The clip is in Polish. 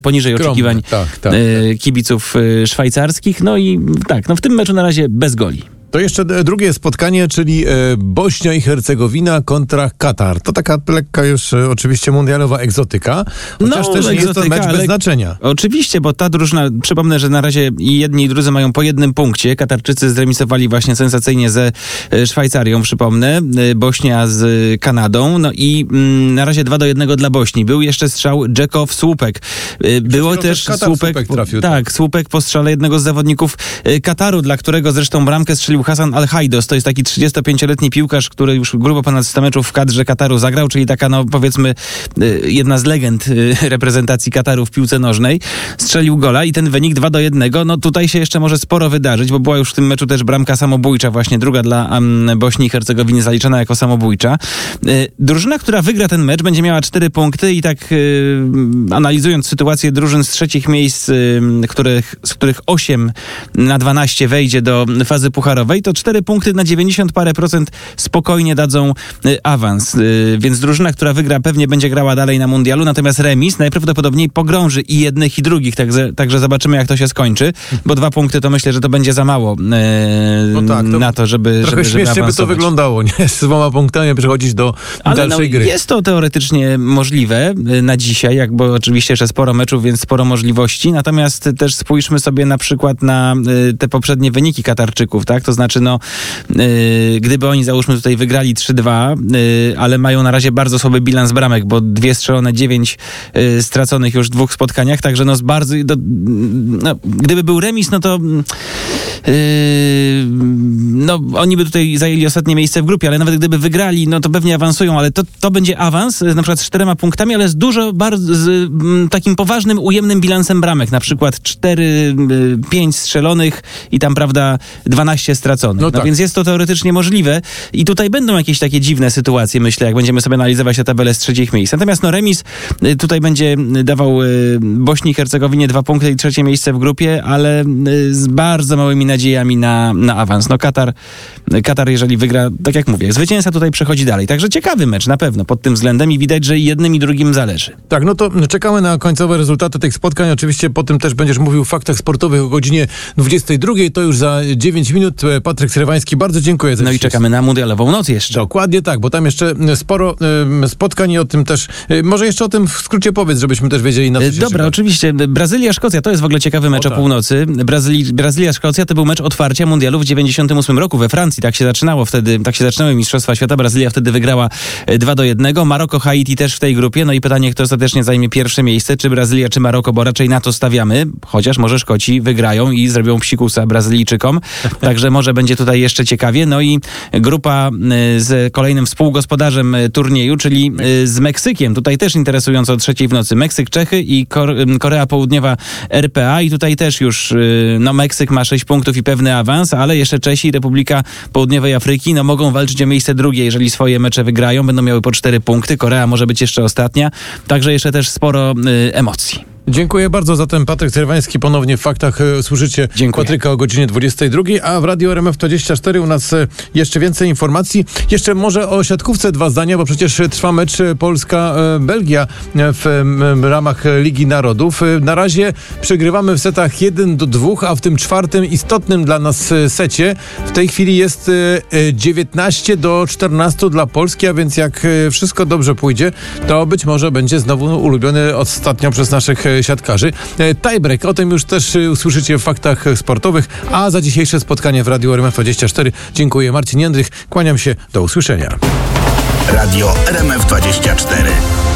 poniżej oczekiwań kibiców szwajcarskich. No i tak, w tym meczu na razie bez goli. To jeszcze drugie spotkanie, czyli Bośnia i Hercegowina kontra Katar. To taka lekka już oczywiście mundialowa egzotyka, chociaż też nie jest to mecz bez znaczenia. Oczywiście, bo ta drużyna, przypomnę, że na razie i jedni i drudzy mają po jednym punkcie. Katarczycy zremisowali właśnie sensacyjnie ze Szwajcarią, przypomnę. Bośnia z Kanadą. No i na razie 2-1 dla Bośni. Był jeszcze strzał Dżekow-Słupek. Było też Słupek po strzale jednego z zawodników Kataru, dla którego zresztą bramkę strzelił Hasan Al-Hajdos. To jest taki 35-letni piłkarz, który już grubo ponad 100 meczów w kadrze Kataru zagrał, czyli taka, powiedzmy, jedna z legend reprezentacji Kataru w piłce nożnej. Strzelił gola i ten wynik 2-1. Tutaj się jeszcze może sporo wydarzyć, bo była już w tym meczu też bramka samobójcza, właśnie druga dla Bośni i Hercegowiny zaliczona jako samobójcza. Drużyna, która wygra ten mecz, będzie miała 4 punkty i tak analizując sytuację drużyn z trzecich miejsc, z których 8 na 12 wejdzie do fazy pucharowej, to 4 punkty na 90 parę procent spokojnie dadzą awans. Więc drużyna, która wygra, pewnie będzie grała dalej na mundialu, natomiast remis najprawdopodobniej pogrąży i jednych i drugich, także zobaczymy, jak to się się bo 2 punkty to myślę, że to będzie za mało na to, żeby trochę śmiesznie by to wyglądało, nie? Z 2 punktami przechodzić do dalszej gry. Jest to teoretycznie możliwe na dzisiaj, bo oczywiście jeszcze sporo meczów, więc sporo możliwości, natomiast też spójrzmy sobie na przykład na te poprzednie wyniki Katarczyków, tak? To znaczy, gdyby oni, załóżmy, tutaj wygrali 3-2, ale mają na razie bardzo słaby bilans bramek, bo 2 strzelone, 9 straconych już w 2 spotkaniach, także gdyby był remis, to oni by tutaj zajęli ostatnie miejsce w grupie, ale nawet gdyby wygrali, to pewnie awansują, ale to będzie awans, na przykład z 4 punktami, ale z takim poważnym, ujemnym bilansem bramek, na przykład 4-5 strzelonych i tam, prawda, 12 straconych. Więc jest to teoretycznie możliwe i tutaj będą jakieś takie dziwne sytuacje, myślę, jak będziemy sobie analizować tę tabelę z trzecich miejsc. Natomiast remis tutaj będzie dawał Bośni i Hercegowinie 2 punkty i 3 miejsce w grupie, ale z bardzo małymi nadziejami na awans. Katar, jeżeli wygra, tak jak mówię, zwycięzca tutaj przechodzi dalej. Także ciekawy mecz na pewno pod tym względem i widać, że jednym i drugim zależy. Tak, to czekamy na końcowe rezultaty tych spotkań. Oczywiście po tym też będziesz mówił w faktach sportowych o godzinie 22. To już za 9 minut. Patryk Srewański, bardzo dziękuję za i czekamy na mundialową noc jeszcze. Dokładnie tak, bo tam jeszcze sporo spotkań i o tym też, może jeszcze o tym w skrócie powiedz, żebyśmy też wiedzieli, na co się Dobra, oczywiście. Brazylia-Szkocja to jest w ogóle ciekawy mecz o północy. Brazylia-Szkocja to był mecz otwarcia mundialu w 98 roku we Francji. Tak się zaczynało wtedy, tak się zaczynały Mistrzostwa Świata. Brazylia wtedy wygrała 2-1. Maroko, Haiti też w tej grupie. I pytanie, kto ostatecznie zajmie pierwsze miejsce, czy Brazylia, czy Maroko, bo raczej na to stawiamy, chociaż może Szkoci wygrają i zrobią psikusa Brazylijczykom. Także może będzie tutaj jeszcze ciekawie. I grupa z kolejnym współgospodarzem turnieju, czyli z Meksykiem. Tutaj też interesująco o 3:00 w nocy. Meksyk, Czechy i Korea Południowa, RPA. I tutaj też już Meksyk ma 6 punktów i pewny awans, ale jeszcze Czesi i Republika Południowej Afryki mogą walczyć o miejsce drugie, jeżeli swoje mecze wygrają. Będą miały po 4 punkty. Korea może być jeszcze ostatnia. Także jeszcze też sporo emocji. Dziękuję bardzo. Zatem Patryk Srewański ponownie w faktach. Słyszycie Patryka o godzinie 22, a w Radiu RMF24 u nas jeszcze więcej informacji. Jeszcze może o siatkówce 2 zdania, bo przecież trwa mecz Polska-Belgia w ramach Ligi Narodów. Na razie przegrywamy w setach 1-2, a w tym 4. istotnym dla nas secie w tej chwili jest 19-14 dla Polski, a więc jak wszystko dobrze pójdzie, to być może będzie znowu ulubiony ostatnio przez naszych siatkarzy tiebreak. O tym już też usłyszycie w faktach sportowych, a za dzisiejsze spotkanie w Radiu RMF24 dziękuję. Marcin Jędrych, kłaniam się, do usłyszenia. Radio RMF24.